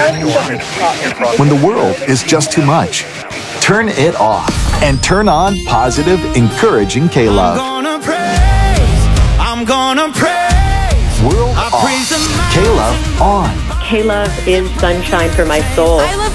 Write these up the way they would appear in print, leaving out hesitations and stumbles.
When the world is just too much, turn it off and turn on positive, encouraging K-Love. I'm gonna praise. World off. K-Love on. K-Love is sunshine for my soul. I love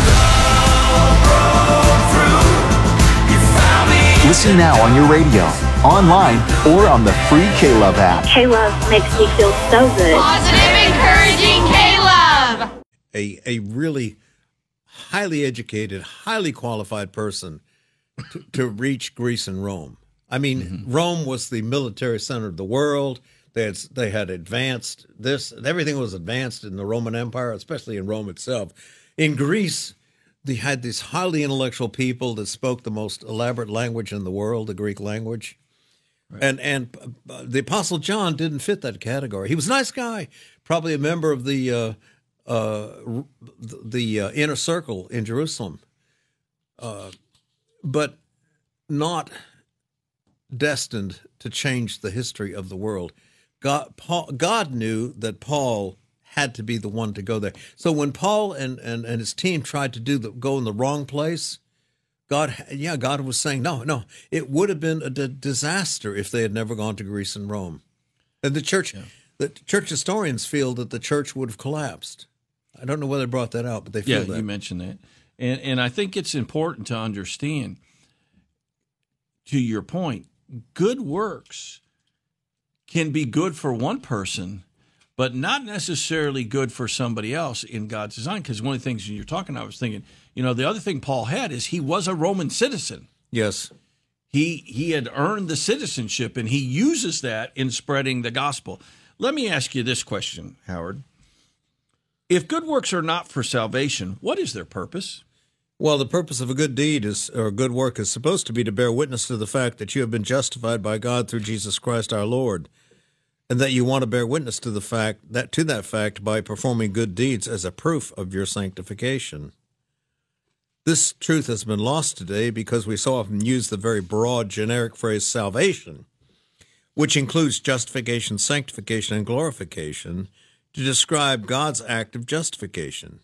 K-Love. Listen now on your radio, online, or on the free K-Love app. K-Love makes me feel so good. Positive, encouraging K-Love. A really highly educated, highly qualified person to reach Greece and Rome. I mean, Rome was the military center of the world. They had advanced this. Everything was advanced in the Roman Empire, especially in Rome itself. In Greece, they had these highly intellectual people that spoke the most elaborate language in the world, the Greek language. Right. And the Apostle John didn't fit that category. He was a nice guy, probably a member of the inner circle in Jerusalem, but not destined to change the history of the world. God knew that Paul had to be the one to go there. So when Paul and his team tried to go in the wrong place, God was saying, no, it would have been a disaster if they had never gone to Greece and Rome. And the church historians feel that the church would have collapsed. I don't know whether they brought that out, but they feel that. Yeah, you mentioned that. And I think it's important to understand, to your point, good works can be good for one person, but not necessarily good for somebody else in God's design. Because one of the things you're talking, I was thinking, the other thing Paul had is he was a Roman citizen. Yes. He had earned the citizenship, and he uses that in spreading the gospel. Let me ask you this question, Howard. If good works are not for salvation, what is their purpose? Well, the purpose of a good deed or a good work is supposed to be to bear witness to the fact that you have been justified by God through Jesus Christ our Lord, and that you want to bear witness to that fact by performing good deeds as a proof of your sanctification. This truth has been lost today because we so often use the very broad, generic phrase salvation, which includes justification, sanctification, and glorification, to describe God's act of justification.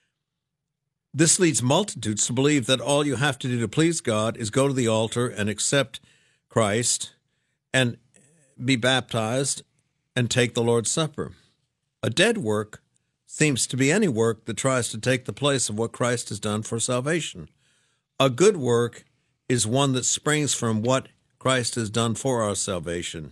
This leads multitudes to believe that all you have to do to please God is go to the altar and accept Christ and be baptized and take the Lord's Supper. A dead work seems to be any work that tries to take the place of what Christ has done for salvation. A good work is one that springs from what Christ has done for our salvation.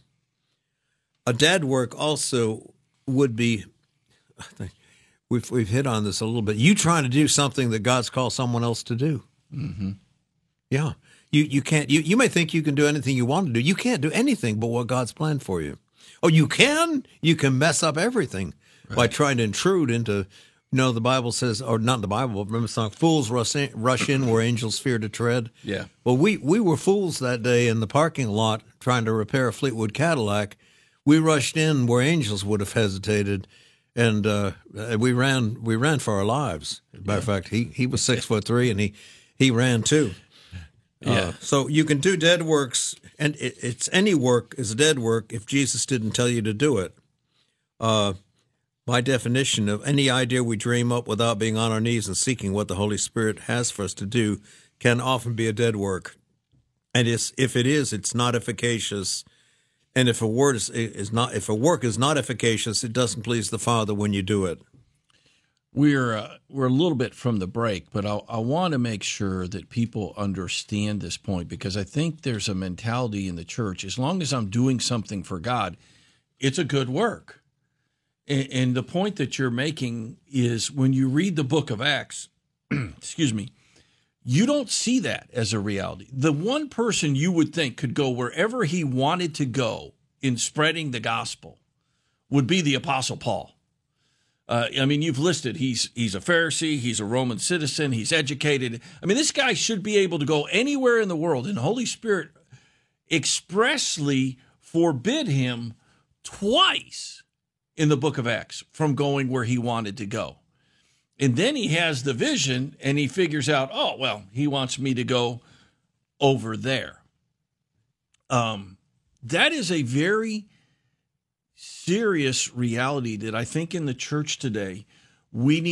A dead work also would be, I think we've hit on this a little bit, you trying to do something that God's called someone else to do. Mm-hmm. Yeah. You can't, you may think you can do anything you want to do. You can't do anything but what God's planned for you. Oh, you can mess up everything by trying to intrude into, the Bible says, or not the Bible, but remember the song, fools rush in where angels fear to tread. Yeah. Well, we were fools that day in the parking lot trying to repair a Fleetwood Cadillac. We rushed in where angels would have hesitated, and we ran for our lives. As a matter of fact, he was 6'3", and he ran too. Yeah. So you can do dead works, and it's any work is a dead work if Jesus didn't tell you to do it. By definition, of any idea we dream up without being on our knees and seeking what the Holy Spirit has for us to do can often be a dead work. And if it is, it's not efficacious. And if a work is not efficacious, it doesn't please the Father when you do it. We're a little bit from the break, but I want to make sure that people understand this point, because I think there's a mentality in the church, as long as I'm doing something for God, it's a good work. And the point that you're making is when you read the book of Acts, excuse me, you don't see that as a reality. The one person you would think could go wherever he wanted to go in spreading the gospel would be the Apostle Paul. You've listed, he's a Pharisee, he's a Roman citizen, he's educated. This guy should be able to go anywhere in the world, and the Holy Spirit expressly forbid him twice in the book of Acts from going where he wanted to go. And then he has the vision, and he figures out, he wants me to go over there. That is a very serious reality that I think in the church today we need